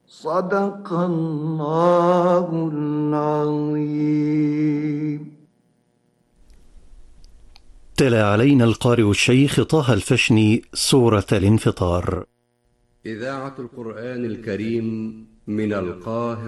صدق الله العظيم. تلا علينا القارئ الشيخ طه الفشني سورة الانفطار. إذاعة القرآن الكريم من القاهرة.